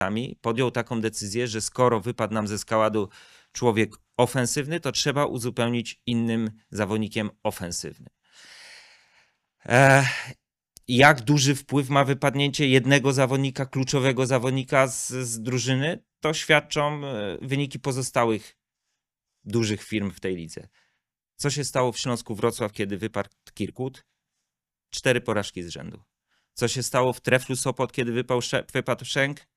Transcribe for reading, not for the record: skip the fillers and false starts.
podjął taką decyzję, że skoro wypadł nam ze składu człowiek ofensywny, to trzeba uzupełnić innym zawodnikiem ofensywnym. Jak duży wpływ ma wypadnięcie jednego zawodnika, kluczowego zawodnika z drużyny, to świadczą wyniki pozostałych dużych firm w tej lidze. Co się stało w Śląsku Wrocław, kiedy wypadł Kirkut? 4 porażki z rzędu. Co się stało w Treflu Sopot, kiedy wypadł Szczęk?